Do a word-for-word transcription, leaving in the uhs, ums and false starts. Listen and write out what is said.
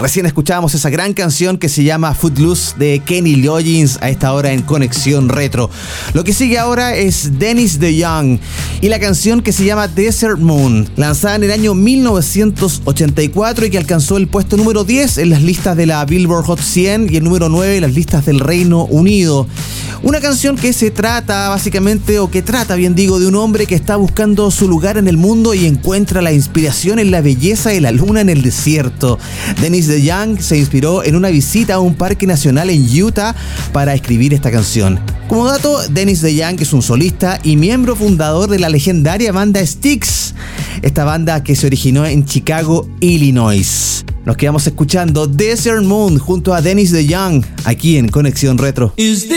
Recién escuchábamos esa gran canción que se llama Footloose de Kenny Loggins a esta hora en Conexión Retro. Lo que sigue ahora es Dennis DeYoung y la canción que se llama Desert Moon, lanzada en el año mil novecientos ochenta y cuatro y que alcanzó el puesto número diez en las listas de la Billboard Hot cien y el número nueve en las listas del Reino Unido. Una canción que se trata básicamente, o que trata bien digo, de un hombre que está buscando su lugar en el mundo y encuentra la inspiración en la belleza de la luna en el desierto. Dennis DeYoung se inspiró en una visita a un parque nacional en Utah para escribir esta canción. Como dato, Dennis DeYoung es un solista y miembro fundador de la legendaria banda Styx, esta banda que se originó en Chicago, Illinois. Nos quedamos escuchando Desert Moon junto a Dennis DeYoung aquí en Conexión Retro.